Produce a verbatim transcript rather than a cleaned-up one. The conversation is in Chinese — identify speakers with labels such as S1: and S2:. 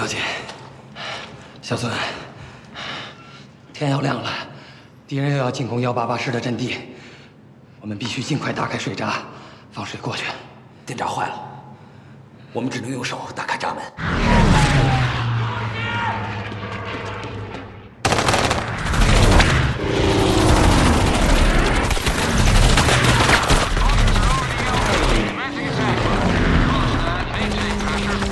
S1: 紧。小孙，天要亮了，敌人又要进攻幺八八师的阵地，我们必须尽快打开水闸，放水过去。
S2: 电闸坏了，我们只能用手打开闸门。